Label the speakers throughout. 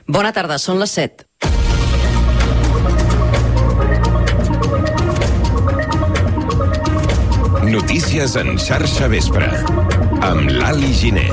Speaker 1: Bona tarda, són les 7.
Speaker 2: Notícies en xarxa vespre, amb l'Ali Giner.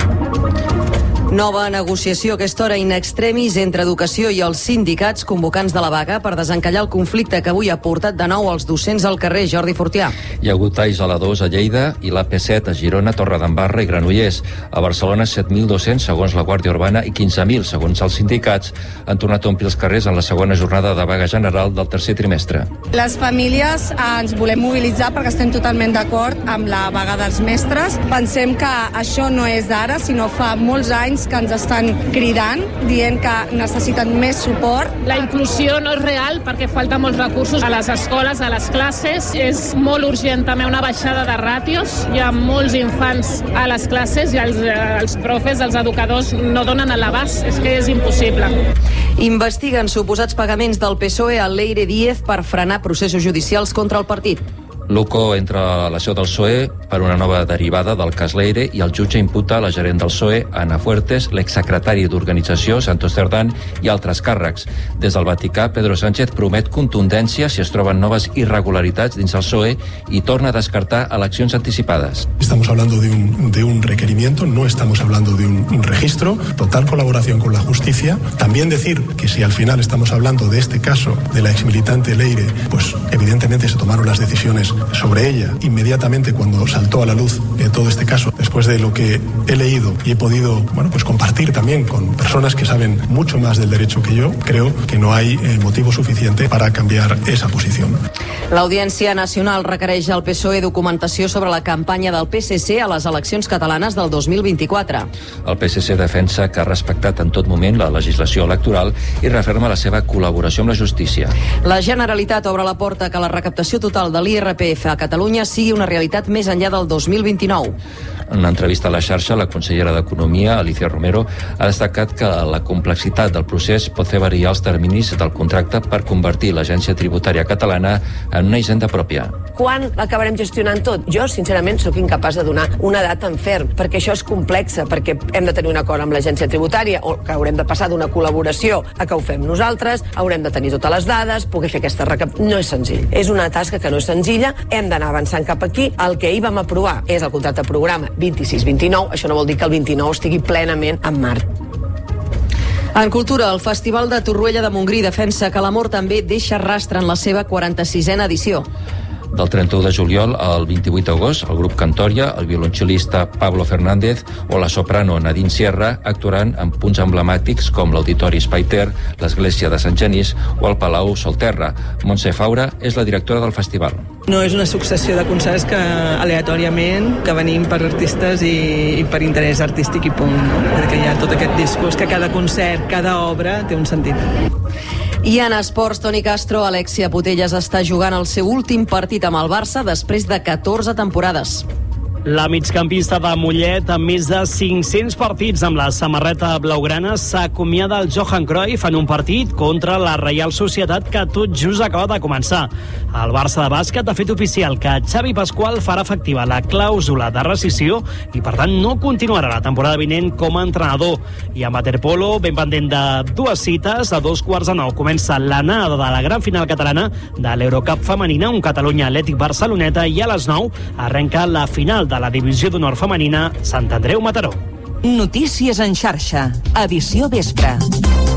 Speaker 1: Nova negociació a aquesta hora in extremis entre educació i els sindicats convocants de la vaga per desencallar el conflicte que avui ha portat de nou els docents al carrer. Jordi Fortià.
Speaker 3: Hi ha hagut talls a l'A2 a Lleida i l'AP7 a Girona, Torredembarra i Granollers. A Barcelona, 7.200 segons la Guàrdia Urbana i 15.000 segons els sindicats han tornat a omplir els carrers en la segona jornada de vaga general del tercer trimestre.
Speaker 4: Les famílies ens volem mobilitzar perquè estem totalment d'acord amb la vaga dels mestres. Pensem que això no és d'ara, sinó fa molts anys que ens estan cridant, dient que necessiten més suport.
Speaker 5: La inclusió no és real perquè falta molts recursos a les escoles, a les classes. És molt urgent també una baixada de ràtios. Hi ha molts infants a les classes i els profes, els educadors, no donen a l'abast. És que és impossible.
Speaker 1: Investiguen suposats pagaments del PSOE a Leire Díez per frenar processos judicials contra el partit.
Speaker 3: L'UCO entra a la seu del PSOE per una nova derivada del cas Leire i el jutge imputa la gerent del PSOE, Ana Fuertes, l'exsecretari d'organització, Santos Cerdán, i altres càrrecs. Des del Vaticà, Pedro Sánchez promet contundència si es troben noves irregularitats dins el PSOE i torna a descartar eleccions anticipades.
Speaker 6: Estamos hablando de un requerimiento, no estamos hablando de un registro, total colaboración con la justicia. También decir que si al final estamos hablando de este caso de la exmilitante Leire, pues evidentemente se tomaron las decisiones sobre ella inmediatamente cuando saltó a la luz todo este caso, después de lo que he leído y he podido pues compartir también con personas que saben mucho más del derecho que yo, creo que no hay motivo suficiente para cambiar esa posición.
Speaker 1: L'Audiència Nacional requereix al PSOE documentació sobre la campanya del PSC a les eleccions catalanes del 2024.
Speaker 3: El PSC defensa que ha respectat en tot moment la legislació electoral i referma la seva col·laboració amb la justícia.
Speaker 1: La Generalitat obre la porta que la recaptació total de l'IRPF a Catalunya sigui una realitat més enllà del 2029.
Speaker 3: En una entrevista a la xarxa, la consellera d'Economia, Alicia Romero, ha destacat que la complexitat del procés pot fer variar els terminis del contracte per convertir l'Agència Tributària Catalana en una hisenda pròpia.
Speaker 7: Quan l'acabarem gestionant tot? Jo, sincerament, sóc incapaç de donar una data en ferm, perquè això és complexa, perquè hem de tenir un acord amb l'Agència Tributària, o que haurem de passar d'una col·laboració a que ho fem nosaltres, haurem de tenir totes les dades, poder fer aquesta recaptació. No és senzill. És una tasca que no és senzilla, hem d'anar avançant cap aquí. El que ahir vam aprovar és el contracte programa 26-29, això no vol dir que el 29 estigui plenament en marxa.
Speaker 1: En cultura, el Festival de Torroella de Montgrí defensa que l'amor també deixa rastre en la seva 46a edició.
Speaker 3: Del 31 de juliol al 28 d'agost, el grup Cantoria, el violoncel·lista Pablo Fernández o la soprano Nadine Sierra actuaran en punts emblemàtics com l'Auditori Espai Ter, l'Església de Sant Genís o el Palau Solterra. Montse Faura és la directora del festival.
Speaker 8: No és una successió de concerts que aleatòriament que venim per artistes i per interès artístic i punt, no? Perquè hi ha tot aquest discurs que cada concert, cada obra té un sentit.
Speaker 1: I en esports, Toni Castro, Alexia Putellas està jugant el seu últim partit amb el Barça després de 14 temporades.
Speaker 9: La migcampista de Mollet, amb més de 500 partits amb la samarreta blaugrana, s'acomiada del Johan Cruyff en un partit contra la Reial Societat que tot just acaba de començar. El Barça de bàsquet ha fet oficial que Xavi Pasqual farà efectiva la clàusula de rescissió i, per tant, no continuarà la temporada vinent com a entrenador. I en waterpolo, ben pendent de dues cites, a 8:45 comença l'anada de la gran final catalana de l'Eurocup femenina, un Catalunya Atlètic Barceloneta, i a les 9 arrenca la final de la divisió d'honor femenina Sant Andreu Mataró.
Speaker 10: Notícies en xarxa, edició vespre.